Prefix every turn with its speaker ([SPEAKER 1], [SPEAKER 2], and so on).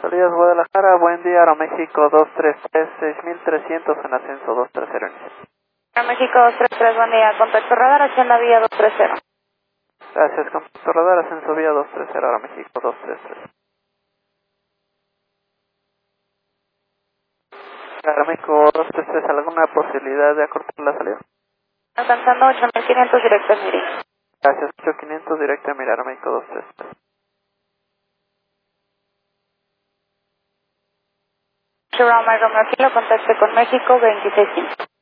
[SPEAKER 1] Salidas Guadalajara, buen día, Aeroméxico 233, 6300 en ascenso 230.
[SPEAKER 2] Aeroméxico 233, buen día, contacto radar hacia la vía 230.
[SPEAKER 1] Gracias, contacto radar, ascenso vía 230, Aeroméxico 233. Aeroméxico 233, ¿alguna posibilidad de acortar la salida?
[SPEAKER 2] Alcanzando 8500 directo a Miri.
[SPEAKER 1] Gracias, 8500 directo a Miri, Aeroméxico 233.
[SPEAKER 2] Romeo Kilo, contacte con México 2615.